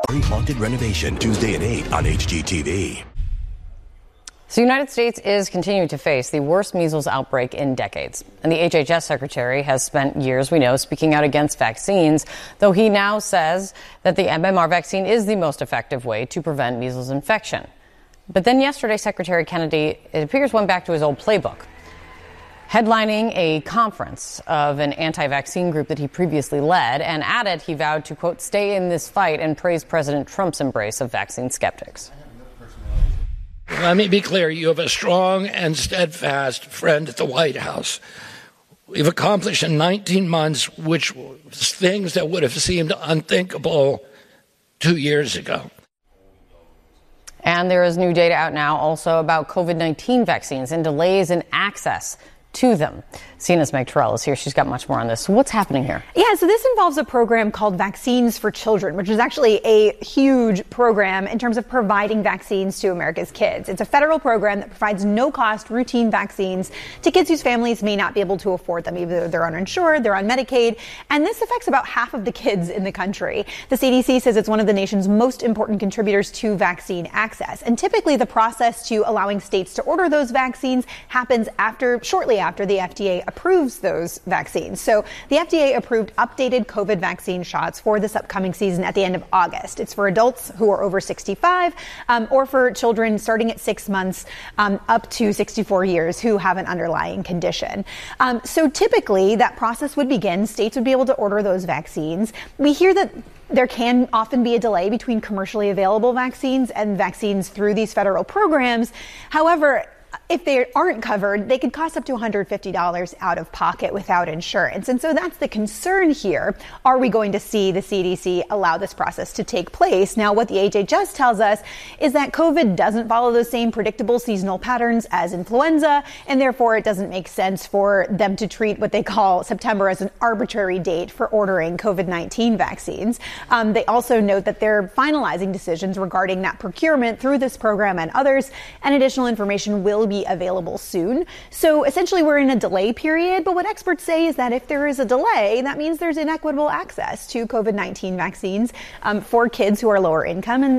Haunted Renovation, Tuesday at 8 on HGTV. So the United States is continuing to face the worst measles outbreak in decades. And the HHS secretary has spent years, we know, speaking out against vaccines, though he now says that the MMR vaccine is the most effective way to prevent measles infection. But then yesterday, Secretary Kennedy, it appears, went back to his old playbook, headlining a conference of an anti-vaccine group that he previously led, and added he vowed to, quote, stay in this fight and praise President Trump's embrace of vaccine skeptics. Let me be clear. You have a strong and steadfast friend at the White House. We've accomplished in 19 months, which was things that would have seemed unthinkable 2 years ago. And there is new data out now also about COVID-19 vaccines and delays in access to them. CNN's Meg Terrell is here. She's got much more on this. So what's happening here? Yeah, so this involves a program called Vaccines for Children, which is actually a huge program in terms of providing vaccines to America's kids. It's a federal program that provides no-cost routine vaccines to kids whose families may not be able to afford them. Either they're uninsured, they're on Medicaid, and this affects about half of the kids in the country. The CDC says it's one of the nation's most important contributors to vaccine access. And typically the process to allowing states to order those vaccines happens shortly after the FDA approves those vaccines. So the FDA approved updated COVID vaccine shots for this upcoming season at the end of August. It's for adults who are over 65 or for children starting at 6 months up to 64 years who have an underlying condition. So typically that process would begin. States would be able to order those vaccines. We hear that there can often be a delay between commercially available vaccines and vaccines through these federal programs. However, if they aren't covered, they could cost up to $150 out of pocket without insurance. And so that's the concern here. Are we going to see the CDC allow this process to take place? Now, what the HHS tells us is that COVID doesn't follow those same predictable seasonal patterns as influenza, and therefore it doesn't make sense for them to treat what they call September as an arbitrary date for ordering COVID-19 vaccines. They also note that they're finalizing decisions regarding that procurement through this program and others, and additional information will be available soon. So essentially we're in a delay period, but what experts say is that if there is a delay, that means there's inequitable access to COVID-19 vaccines for kids who are lower income, and